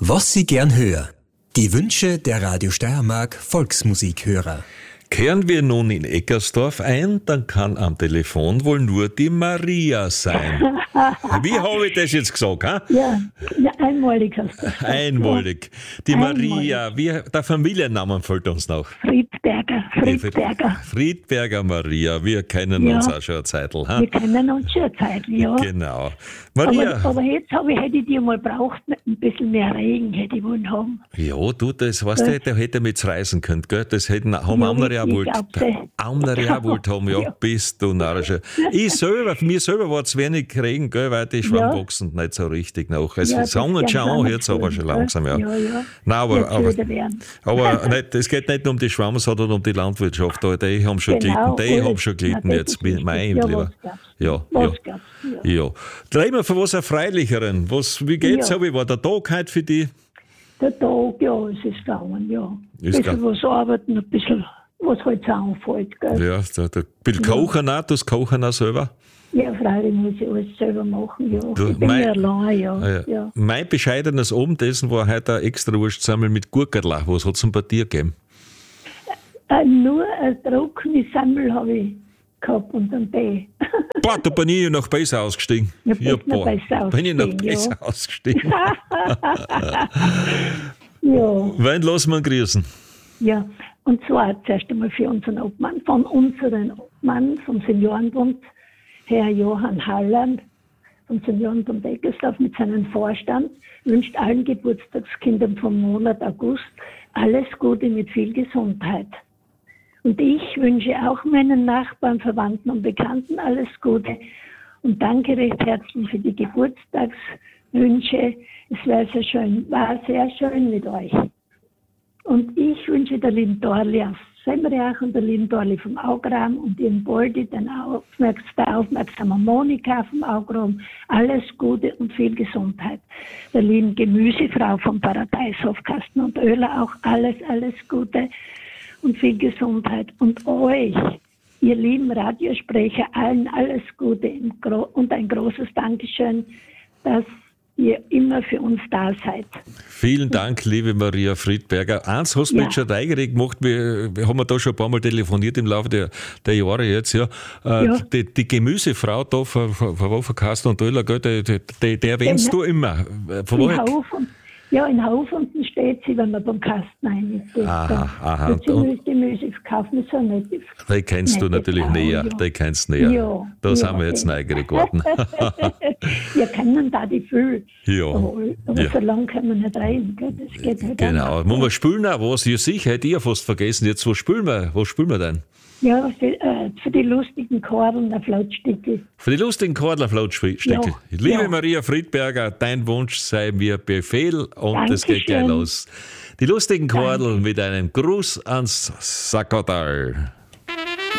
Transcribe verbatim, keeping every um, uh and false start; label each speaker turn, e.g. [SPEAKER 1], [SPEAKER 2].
[SPEAKER 1] Was Sie gern hören. Die Wünsche der Radio Steiermark Volksmusikhörer.
[SPEAKER 2] Kehren wir nun in Eckersdorf ein, dann kann am Telefon wohl nur die Maria sein. Wie habe ich das jetzt gesagt? Ha?
[SPEAKER 3] Ja, ja, einmalig hast du gesagt.
[SPEAKER 2] Einmalig. Die
[SPEAKER 3] Einmalig.
[SPEAKER 2] Maria, wie, der Familiennamen fällt uns noch.
[SPEAKER 3] Friedberger, Friedberger.
[SPEAKER 2] Friedberger Maria, wir kennen
[SPEAKER 3] Ja.
[SPEAKER 2] uns auch schon eine Zeitl. Ha?
[SPEAKER 3] Wir kennen uns schon eine Zeit, ja.
[SPEAKER 2] Genau. Maria,
[SPEAKER 3] Aber, aber jetzt habe ich, hätte ich dir mal braucht, ein bisschen mehr Regen hätte ich wollen haben.
[SPEAKER 2] ja, du, das weißt du, der hätte mit reisen können, gell? Das hätten, haben
[SPEAKER 3] Ja,
[SPEAKER 2] andere auch
[SPEAKER 3] ich
[SPEAKER 2] wollt.
[SPEAKER 3] glaub, sie-
[SPEAKER 2] Andere auch wollt haben, ja,
[SPEAKER 3] Ja.
[SPEAKER 2] bist du narrischer. Ich selber, für mich selber war zu wenig Regen, gell, weil die Schwamm
[SPEAKER 3] Ja.
[SPEAKER 2] wachsen nicht so richtig nach. Also
[SPEAKER 3] Ja, das
[SPEAKER 2] sagen wir
[SPEAKER 3] kann
[SPEAKER 2] schon
[SPEAKER 3] auch
[SPEAKER 2] an,
[SPEAKER 3] nicht
[SPEAKER 2] jetzt aber
[SPEAKER 3] schön,
[SPEAKER 2] schon
[SPEAKER 3] gell?
[SPEAKER 2] langsam, ja.
[SPEAKER 3] Ja, ja.
[SPEAKER 2] Nein, aber,
[SPEAKER 3] Jetzt
[SPEAKER 2] aber,
[SPEAKER 3] wieder werden.
[SPEAKER 2] aber nicht, es geht nicht nur um die Schwamm, sondern um die Landwirtschaft. Da. Die haben schon
[SPEAKER 3] Genau,
[SPEAKER 2] gelitten, die haben
[SPEAKER 3] alles.
[SPEAKER 2] schon gelitten
[SPEAKER 3] Na, das
[SPEAKER 2] jetzt.
[SPEAKER 3] ist
[SPEAKER 2] Mit
[SPEAKER 3] richtig.
[SPEAKER 2] meinem
[SPEAKER 3] Ja,
[SPEAKER 2] lieber.
[SPEAKER 3] was glaubst
[SPEAKER 2] Ja,
[SPEAKER 3] Was
[SPEAKER 2] ja.
[SPEAKER 3] glaubst du? Ja.
[SPEAKER 2] Ja. Drehen wir von was Erfreulicheren. Was, wie geht's?
[SPEAKER 3] Ja.
[SPEAKER 2] Wie war der Tag heute für dich?
[SPEAKER 3] Der Tag, ja, es ist gegangen, ja. Ein
[SPEAKER 2] Ist
[SPEAKER 3] bisschen was arbeiten, ein bisschen was halt so anfällt, gell.
[SPEAKER 2] Ja, da, da, ein bisschen kochen auch, das Kochen auch selber.
[SPEAKER 3] Ja, freilich muss ich alles selber machen, ja.
[SPEAKER 2] Du,
[SPEAKER 3] ich bin
[SPEAKER 2] mein-
[SPEAKER 3] ja allein, ja.
[SPEAKER 2] Ah, ja.
[SPEAKER 3] ja.
[SPEAKER 2] Mein bescheidenes Abendessen war heute ein extra Wurstsammel mit Gurkerl. Was hat es denn bei dir gegeben?
[SPEAKER 3] Äh, nur ein trockenes Sammel habe ich gehabt und einen Tee.
[SPEAKER 2] Boah, da bin ich ja noch besser ausgestiegen.
[SPEAKER 3] Ja, bist noch
[SPEAKER 2] boah,
[SPEAKER 3] besser
[SPEAKER 2] bin ich noch
[SPEAKER 3] ausgestiegen,
[SPEAKER 2] besser
[SPEAKER 3] ja.
[SPEAKER 2] ausgestiegen.
[SPEAKER 3] Ja,
[SPEAKER 2] Wen lassen wir grüßen?
[SPEAKER 3] ja. Und zwar zuerst einmal für unseren Obmann, von unserem Obmann, vom Seniorenbund, Herr Johann Halland, vom Seniorenbund Eckersdorf mit seinem Vorstand, wünscht allen Geburtstagskindern vom Monat August alles Gute mit viel Gesundheit. Und ich wünsche auch meinen Nachbarn, Verwandten und Bekannten alles Gute und danke recht herzlich für die Geburtstagswünsche. Es war sehr schön, war sehr schön mit euch. Und ich wünsche der lieben Dorli aus Semriach und der lieben Dorli vom Augram und ihren Boldi, den aufmerks der aufmerksamen Monika vom Augram, alles Gute und viel Gesundheit. Der lieben Gemüsefrau vom Paradeishof Kasten und Öler auch alles, alles Gute und viel Gesundheit. Und euch, ihr lieben Radiosprecher, allen alles Gute und ein großes Dankeschön, dass ihr immer für uns da seid.
[SPEAKER 2] Vielen Dank, liebe Maria Friedberger. Eins hast du
[SPEAKER 3] Ja.
[SPEAKER 2] mir jetzt schon neugierig gemacht, wir, wir haben ja da schon ein paar Mal telefoniert im Laufe der, der Jahre jetzt, ja. Äh,
[SPEAKER 3] Ja.
[SPEAKER 2] Die, die Gemüsefrau da von, von, von Kasten und Öler, gell, die, die, die, die erwähnst
[SPEAKER 3] Genau.
[SPEAKER 2] du immer. Von
[SPEAKER 3] In
[SPEAKER 2] woher?
[SPEAKER 3] Hauf und, ja, in Hauf unten steht sie, wenn man beim Kasten reingeht.
[SPEAKER 2] Aha, aha.
[SPEAKER 3] Und
[SPEAKER 2] Und-
[SPEAKER 3] die Gemüse kaufen ist so nett.
[SPEAKER 2] Die kennst du
[SPEAKER 3] Nette
[SPEAKER 2] natürlich
[SPEAKER 3] Frau,
[SPEAKER 2] näher.
[SPEAKER 3] ja.
[SPEAKER 2] Die kennst näher.
[SPEAKER 3] Ja,
[SPEAKER 2] da
[SPEAKER 3] ja,
[SPEAKER 2] sind wir jetzt
[SPEAKER 3] ja.
[SPEAKER 2] neugierig geworden.
[SPEAKER 3] Wir kennen da die Füll.
[SPEAKER 2] Ja.
[SPEAKER 3] Aber, aber
[SPEAKER 2] Ja.
[SPEAKER 3] so lange können wir nicht rein. Gell? Das geht nicht
[SPEAKER 2] Genau.
[SPEAKER 3] anders.
[SPEAKER 2] Muss man spülen auch was? Ja, sicher, hätte ich ja fast vergessen. Jetzt, wo spülen wir? Wo spülen wir denn?
[SPEAKER 3] Ja, für, äh, für die lustigen Kordeln, der Flautstickel.
[SPEAKER 2] Für die lustigen Kordlerflautstickel.
[SPEAKER 3] Ja,
[SPEAKER 2] Liebe
[SPEAKER 3] ja.
[SPEAKER 2] Maria Friedberger, dein Wunsch sei mir Befehl und es geht gleich
[SPEAKER 3] Dankeschön.
[SPEAKER 2] los. Die lustigen Kordeln mit einem Gruß ans Sackertal.